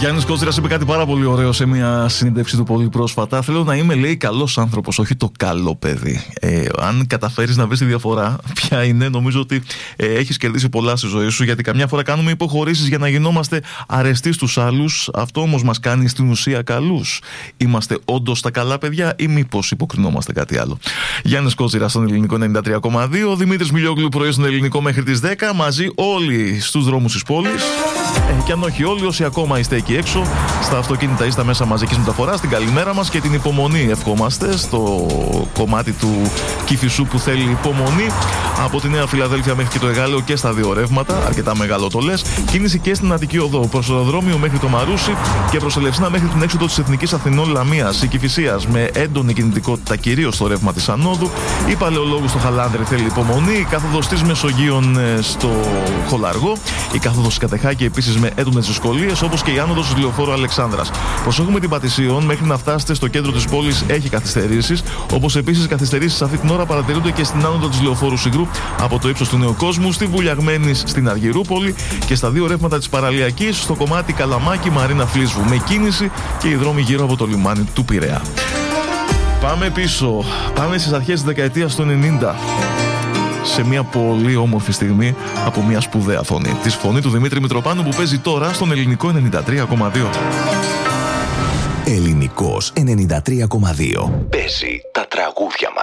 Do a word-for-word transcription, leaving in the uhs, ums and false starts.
Γιάννης Κότσιρας είπε κάτι πάρα πολύ ωραίο σε μια συνέντευξη του πολύ πρόσφατα. Θέλω να είμαι, λέει, καλός άνθρωπος, όχι το καλό παιδί. Ε, αν καταφέρεις να βρεις τη διαφορά, ποια είναι, νομίζω ότι ε, έχεις κερδίσει πολλά στη ζωή σου. Γιατί καμιά φορά κάνουμε υποχωρήσεις για να γινόμαστε αρεστοί στους άλλους. Αυτό όμως μας κάνει στην ουσία καλούς. Είμαστε όντως τα καλά παιδιά ή μήπως υποκρινόμαστε κάτι άλλο? Γιάννης Κότσιρας στον Ελληνικό ενενήντα τρία κόμμα δύο. Δημήτρης Μιλιόγλου πρωί στον Ελληνικό μέχρι τις δέκα. Μαζί όλοι στους δρόμους της πόλης. Ε, και αν όχι όλοι, όσοι ακόμα είστε εκεί έξω, στα αυτοκίνητα ή στα μέσα μαζικής μεταφοράς, την καλημέρα μας και την υπομονή ευχόμαστε στο κομμάτι του Κηφισού που θέλει υπομονή. Από τη Νέα Φιλαδέλφια μέχρι και το Εγάλεο και στα δύο ρεύματα, αρκετά μεγάλο το λες. Κίνηση και στην Αττική Οδό, προς το αεροδρόμιο μέχρι το Μαρούσι και προς Ελευσίνα μέχρι την έξοδο της Εθνικής Αθηνών Λαμίας ή Κηφισίας, με έντονη κινητικότητα κυρίως στο ρεύμα της Ανόδου. Η Παλαιολόγου στο Χαλάνδρη θέλει υπομονή. Η κάθοδος της Μεσογείων στο Χολαργό. Η κάθοδος Κατεχάκη επίσης με έντονες δυσκολίες, όπως και η άνοδος του Λεωφόρου Αλεξάνδρας. Προσέχουμε την Πατησίων μέχρι να φτάσετε στο κέντρο της πόλης, έχει καθυστερήσεις. Όπως επίσης καθυστερήσεις αυτή την ώρα παρατηρούνται και στην άνοδο της Λεωφόρου Συγκρού από το ύψος του Νέου Κόσμου, στη Βουλιαγμένης στην Αργυρούπολη και στα δύο ρεύματα της Παραλιακής στο κομμάτι Καλαμάκι Μαρίνα Φλίσβου, με κίνηση και οι δρόμοι γύρω από το λιμάνι του Πειραιά. Πάμε πίσω. Πάμε στις αρχές της δεκαετίας του ενενήντα. Σε μια πολύ όμορφη στιγμή από μια σπουδαία φωνή. Τη φωνή του Δημήτρη Μητροπάνου που παίζει τώρα στον Ελληνικό ενενήντα τρία κόμμα δύο. Ελληνικός ενενήντα τρία κόμμα δύο. Παίζει τα τραγούδια μας.